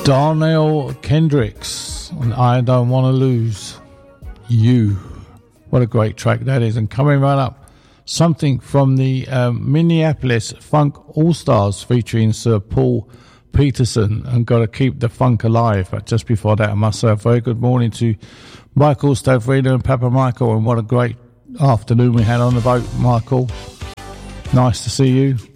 Darnell Kendricks and I Don't Want to Lose You. What a great track that is. And coming right up, something from the Minneapolis Funk All-Stars featuring Sir Paul Peterson and Gotta Keep the Funk Alive. But just before that, I must say a very good morning to Michael Stavrino and Papa Michael, and what a great afternoon we had on the boat, Michael. Nice to see you.